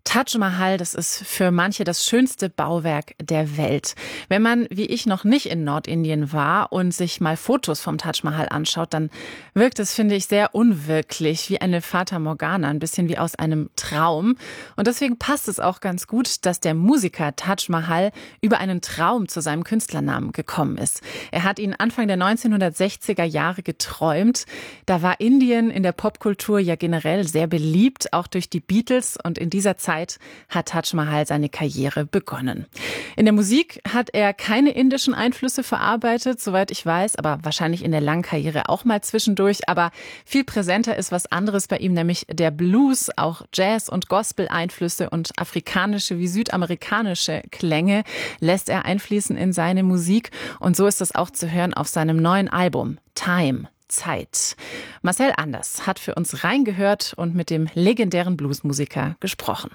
Taj Mahal, das ist für manche das schönste Bauwerk der Welt. Wenn man, wie ich, noch nicht in Nordindien war und sich mal Fotos vom Taj Mahal anschaut, dann wirkt es, finde ich, sehr unwirklich, wie eine Fata Morgana, ein bisschen wie aus einem Traum. Und deswegen passt es auch ganz gut, dass der Musiker Taj Mahal über einen Traum zu seinem Künstlernamen gekommen ist. Er hat ihn Anfang der 1960er Jahre geträumt. Da war Indien in der Popkultur ja generell sehr beliebt, auch durch die Beatles, und in dieser Zeit hat Taj Mahal seine Karriere begonnen. In der Musik hat er keine indischen Einflüsse verarbeitet, soweit ich weiß, aber wahrscheinlich in der langen Karriere auch mal zwischendurch. Aber viel präsenter ist was anderes bei ihm, nämlich der Blues, auch Jazz- und Gospel-Einflüsse und afrikanische wie südamerikanische Klänge lässt er einfließen in seine Musik. Und so ist das auch zu hören auf seinem neuen Album Time. Zeit. Marcel Anders hat für uns reingehört und mit dem legendären Bluesmusiker gesprochen.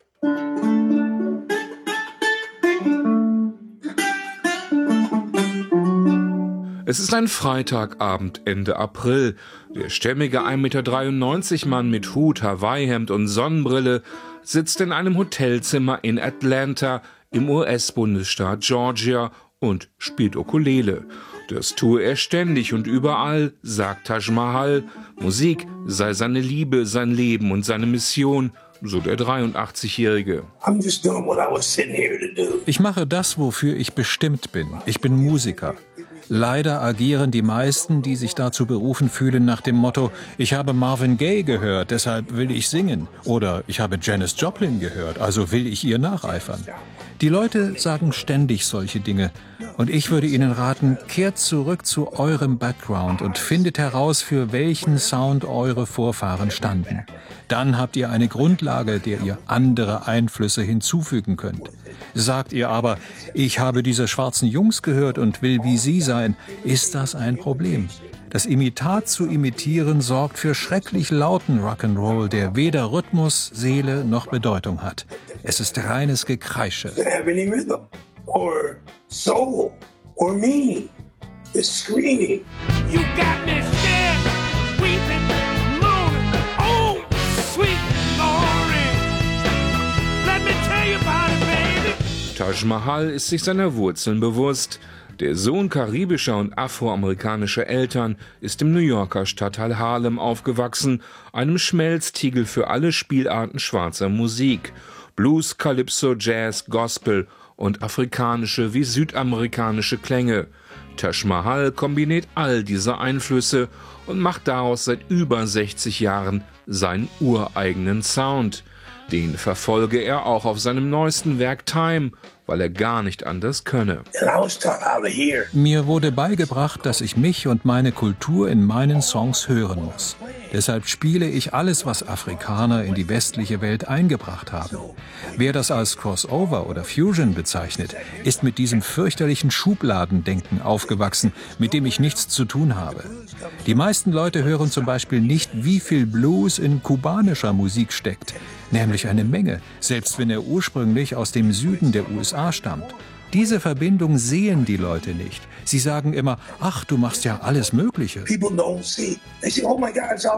Es ist ein Freitagabend Ende April. Der stämmige 1,93 Meter Mann mit Hut, Hawaii-Hemd und Sonnenbrille sitzt in einem Hotelzimmer in Atlanta im US-Bundesstaat Georgia und spielt Ukulele. Das tue er ständig und überall, sagt Taj Mahal. Musik sei seine Liebe, sein Leben und seine Mission, so der 83-Jährige. Ich mache das, wofür ich bestimmt bin. Ich bin Musiker. Leider agieren die meisten, die sich dazu berufen fühlen, nach dem Motto: Ich habe Marvin Gaye gehört, deshalb will ich singen. Oder ich habe Janis Joplin gehört, also will ich ihr nacheifern. Die Leute sagen ständig solche Dinge. Und ich würde ihnen raten, kehrt zurück zu eurem Background und findet heraus, für welchen Sound eure Vorfahren standen. Dann habt ihr eine Grundlage, der ihr andere Einflüsse hinzufügen könnt. Sagt ihr aber, ich habe diese schwarzen Jungs gehört und will wie sie sein, ist das ein Problem. Das Imitat zu imitieren sorgt für schrecklich lauten Rock'n'Roll, der weder Rhythmus, Seele noch Bedeutung hat. Es ist reines Gekreische. Taj Mahal ist sich seiner Wurzeln bewusst. Der Sohn karibischer und afroamerikanischer Eltern ist im New Yorker Stadtteil Harlem aufgewachsen, einem Schmelztiegel für alle Spielarten schwarzer Musik. Blues, Calypso, Jazz, Gospel und afrikanische wie südamerikanische Klänge. Taj Mahal kombiniert all diese Einflüsse und macht daraus seit über 60 Jahren seinen ureigenen Sound. Den verfolge er auch auf seinem neuesten Werk Time, weil er gar nicht anders könne. Mir wurde beigebracht, dass ich mich und meine Kultur in meinen Songs hören muss. Deshalb spiele ich alles, was Afrikaner in die westliche Welt eingebracht haben. Wer das als Crossover oder Fusion bezeichnet, ist mit diesem fürchterlichen Schubladendenken aufgewachsen, mit dem ich nichts zu tun habe. Die meisten Leute hören zum Beispiel nicht, wie viel Blues in kubanischer Musik steckt. Nämlich eine Menge, selbst wenn er ursprünglich aus dem Süden der USA stammt. Diese Verbindung sehen die Leute nicht. Sie sagen immer, ach, du machst ja alles Mögliche.